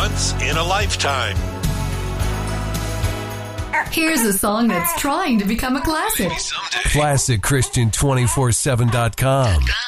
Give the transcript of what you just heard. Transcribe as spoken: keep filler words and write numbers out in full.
once in a lifetime. Here's a song that's trying to become a classic. Someday. Classic Christian two forty-seven dot com.